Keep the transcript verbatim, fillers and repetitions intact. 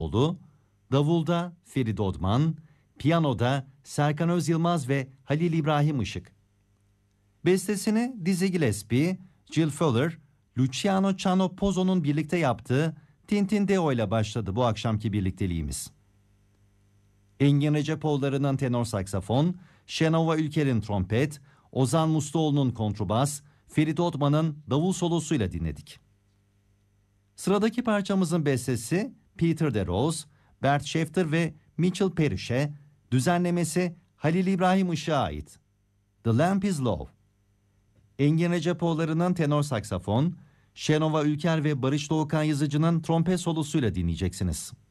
Oğlu, davulda Ferit Odman, piyanoda Serkan Özyılmaz ve Halil İbrahim Işık. Bestesini Dizzy Gillespie, Jill Fuller, Luciano Chano Pozzo'nun birlikte yaptığı Tintin Deo ile başladı bu akşamki birlikteliğimiz. Engin Recepoğulları'nın tenor saksafon, Şenova Ülker'in trompet, Ozan Musluoğlu'nun kontrbas, Ferit Odman'ın davul solosuyla dinledik. Sıradaki parçamızın bestesi Peter DeRose, Bert Schefter ve Mitchell Parish'e, düzenlemesi Halil İbrahim Işık'a ait. The Lamp is Low. Engin Recepoğulları'nın tenor saksafon, Şenova Ülker ve Barış Doğukan Yazıcı'nın trompet solosuyla dinleyeceksiniz.